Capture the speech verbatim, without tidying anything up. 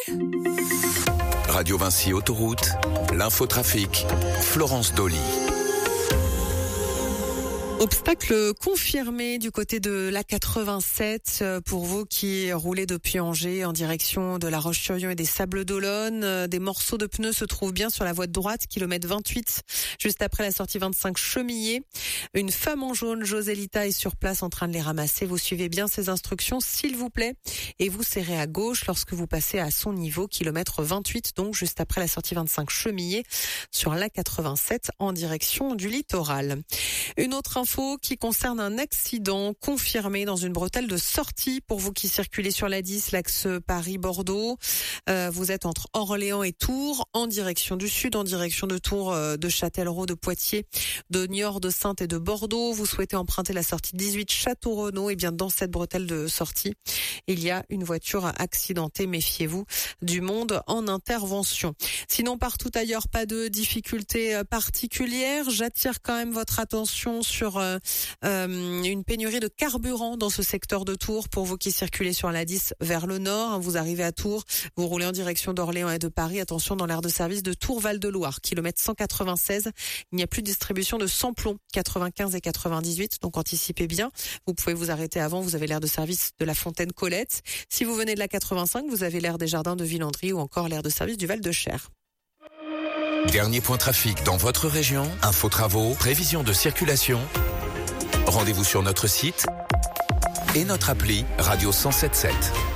Radio Vinci Autoroute, l'infotrafic, Florence Dolly. Obstacle confirmé du côté de l'A quatre-vingt-sept pour vous qui roulez depuis Angers en direction de La Roche-sur-Yon et des Sables-d'Olonne. Des morceaux de pneus se trouvent bien sur la voie de droite, kilomètre vingt-huit, juste après la sortie vingt-cinq Chemillé. Une femme en jaune, Joselita, est sur place en train de les ramasser. Vous suivez bien ces instructions, s'il vous plaît, et vous serrez à gauche lorsque vous passez à son niveau, kilomètre vingt-huit, donc juste après la sortie vingt-cinq Chemillé, sur l'A quatre-vingt-sept en direction du littoral. Une autre info qui concerne un accident confirmé dans une bretelle de sortie pour vous qui circulez sur l'A dix, l'axe Paris-Bordeaux. Euh, vous êtes entre Orléans et Tours, en direction du sud, en direction de Tours, euh, de Châtellerault, de Poitiers, de Niort, de Saintes et de Bordeaux. Vous souhaitez emprunter la sortie dix-huit Château-Renaud, et bien dans cette bretelle de sortie, il y a une voiture accidentée. Méfiez-vous du monde en intervention. Sinon, partout ailleurs, pas de difficultés particulières. J'attire quand même votre attention sur euh, euh, une pénurie de carburant dans ce secteur de Tours pour vous qui circulez sur l'A dix vers le nord. Vous arrivez à Tours, vous roulez en direction d'Orléans et de Paris. Attention, dans l'aire de service de Tours-Val-de-Loire, kilomètre cent quatre-vingt-seize, il n'y a plus de distribution de samplons quatre-vingt-quinze et quatre-vingt-dix-huit, donc anticipez bien. Vous pouvez vous arrêter avant, vous avez l'aire de service de la Fontaine-Colette. Si vous venez de la quatre-vingt-cinq, vous avez l'aire des Jardins de Villandry ou encore l'aire de service du Val-de-Cher. Dernier point trafic dans votre région, info travaux, prévision de circulation. Rendez-vous sur notre site et notre appli Radio cent sept sept.